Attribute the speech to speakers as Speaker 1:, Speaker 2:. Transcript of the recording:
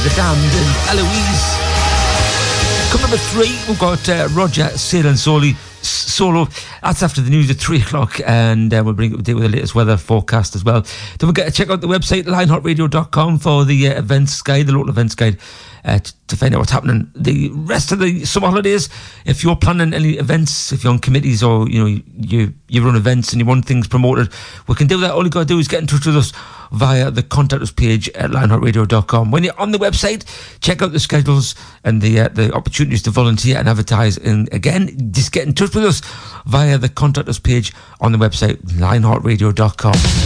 Speaker 1: The Damned and Eloise. Come number 3, we've got Roger Sale and Solo. That's after the news at 3 o'clock, and we'll bring it up to date with the latest weather forecast as well. Don't forget to check out the website lionheartradio.com for the events guide, the local events guide, to find out what's happening the rest of the summer holidays. If you're planning any events, if you're on committees or you run events and you want things promoted, we can do that. All you got to do is get in touch with us via the contact us page at lionheartradio.com. When you're on the website, check out the schedules and the opportunities to volunteer and advertise. And again, just get in touch with us via the contact us page on the website lionheartradio.com.